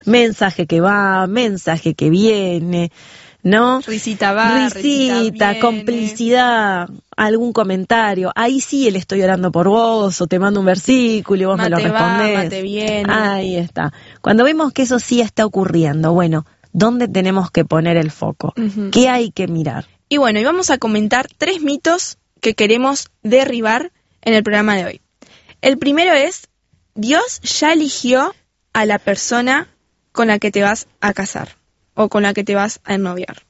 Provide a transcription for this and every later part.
mensaje que va, mensaje que viene, ¿no? Risita va, risita viene. Complicidad, algún comentario. Ahí sí le estoy orando por vos, o te mando un versículo y vos me lo respondés. Mate viene. Ahí está. Cuando vemos que eso sí está ocurriendo, bueno, ¿dónde tenemos que poner el foco? Uh-huh. ¿Qué hay que mirar? Y bueno, y vamos a comentar 3 mitos que queremos derribar en el programa de hoy. El primero es, Dios ya eligió a la persona con la que te vas a casar o con la que te vas a ennoviar.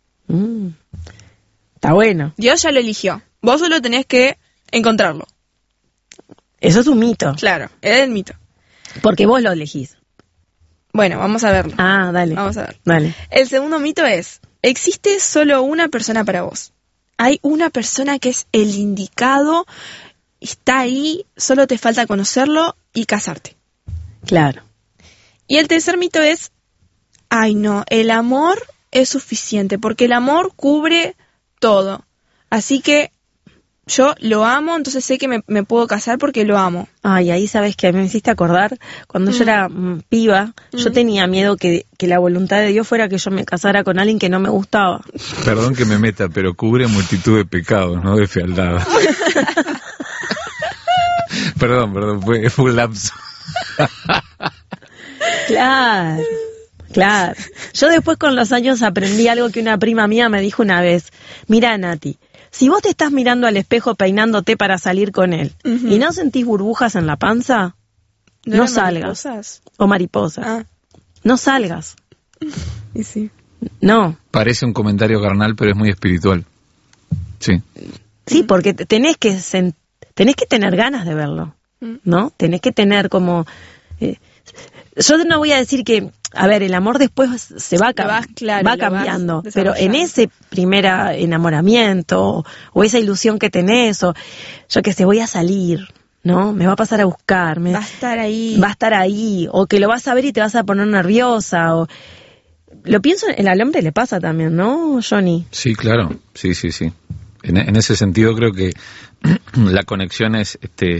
Está bueno. Dios ya lo eligió. Vos solo tenés que encontrarlo. Eso es un mito. Claro, es el mito. Porque vos lo elegís. Bueno, vamos a verlo. Ah, dale. Vamos a ver. Dale. El segundo mito es, existe solo una persona para vos. Hay una persona que es el indicado, está ahí, solo te falta conocerlo y casarte. Claro. Y el tercer mito es, ay no, el amor es suficiente, porque el amor cubre todo. Así que yo lo amo, entonces sé que me puedo casar porque lo amo. Ay, ahí sabes que me hiciste acordar, cuando yo era piba, yo tenía miedo que la voluntad de Dios fuera que yo me casara con alguien que no me gustaba. Perdón que me meta, pero cubre multitud de pecados, no de fealdad. Perdón, fue un lapso. Claro. Yo después con los años aprendí algo que una prima mía me dijo una vez. Mirá, Nati, si vos te estás mirando al espejo peinándote para salir con él y no sentís burbujas en la panza, no salgas. Mariposas? O mariposas. Ah. No salgas. Y sí. No. Parece un comentario carnal, pero es muy espiritual. Sí. Sí, porque tenés que tener ganas de verlo, ¿no? Tenés que tener como... yo no voy a decir que, a ver, el amor después se va cambiando, pero en ese primer enamoramiento o esa ilusión que tenés, o yo que sé, voy a salir, ¿no? Me va a pasar a buscar. Va a estar ahí. Va a estar ahí, o que lo vas a ver y te vas a poner nerviosa, o... Lo pienso, al hombre le pasa también, ¿no, Johnny? Sí, claro, sí. En ese sentido creo que la conexión es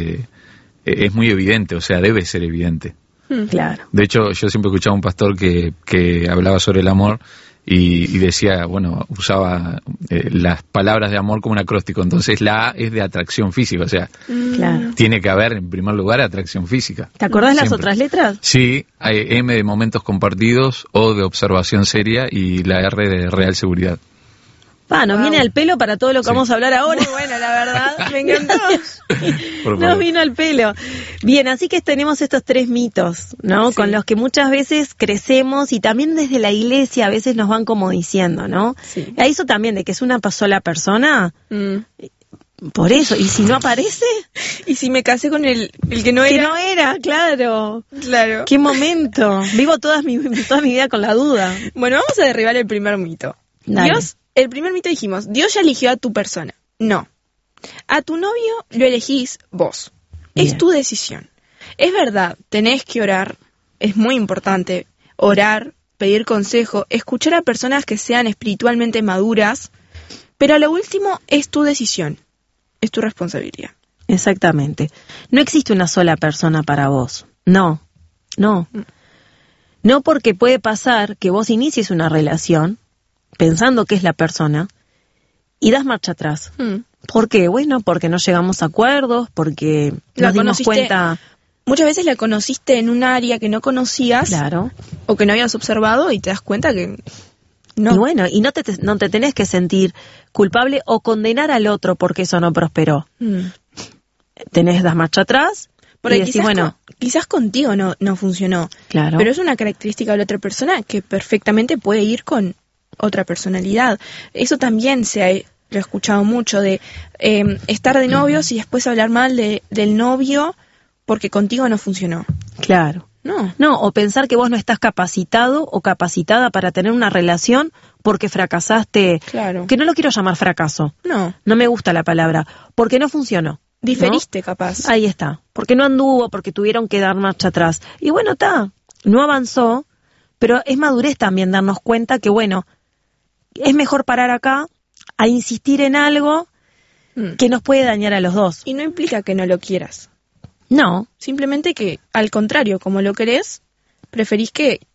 muy evidente, o sea, debe ser evidente. Claro. De hecho, yo siempre escuchaba a un pastor que hablaba sobre el amor y decía, bueno, usaba las palabras de amor como un acróstico. Entonces la A es de atracción física, o sea, claro, tiene que haber en primer lugar atracción física. ¿Te acordás Siempre. las otras letras? Sí, hay M de momentos compartidos, O de observación seria y la R de real seguridad. Nos viene al pelo para todo lo que vamos a hablar ahora. Muy buena, la verdad, me encantó. Nos vino al pelo. Bien, así que tenemos estos 3 mitos, ¿no? Sí. Con los que muchas veces crecemos y también desde la iglesia a veces nos van como diciendo, ¿no? Sí. Eso también de que es una sola persona. Por eso, ¿y si no aparece? ¿Y si me casé con el que no era? Que no era, claro. Claro. ¿Qué momento? Vivo toda mi vida con la duda. Bueno, vamos a derribar el primer mito. Dale. El primer mito dijimos, Dios ya eligió a tu persona. No. A tu novio lo elegís vos. Bien. Es tu decisión. Es verdad, tenés que orar. Es muy importante orar, pedir consejo, escuchar a personas que sean espiritualmente maduras, pero a lo último es tu decisión. Es tu responsabilidad. Exactamente. No existe una sola persona para vos. No. No porque puede pasar que vos inicies una relación pensando que es la persona y das marcha atrás. ¿Por qué? Bueno, porque no llegamos a acuerdos, porque nos dimos cuenta... Muchas veces la conociste en un área que no conocías, claro, o que no habías observado y te das cuenta que no. Y bueno, y no te tenés que sentir culpable o condenar al otro porque eso no prosperó. Das marcha atrás porque y decís, quizás contigo no funcionó, claro, pero es una característica de la otra persona que perfectamente puede ir con otra personalidad. Eso también lo he escuchado mucho, de estar de novios y después hablar mal del novio porque contigo no funcionó. Claro. No, o pensar que vos no estás capacitado o capacitada para tener una relación porque fracasaste. Claro. Que no lo quiero llamar fracaso. No me gusta la palabra. Porque no funcionó. Diferiste, ¿no? capaz. Ahí está. Porque no anduvo, porque tuvieron que dar marcha atrás. Y bueno, no avanzó, pero es madurez también darnos cuenta que, bueno, es mejor parar acá a insistir en algo que nos puede dañar a los dos. Y no implica que no lo quieras. No. Simplemente que, al contrario, como lo querés, preferís que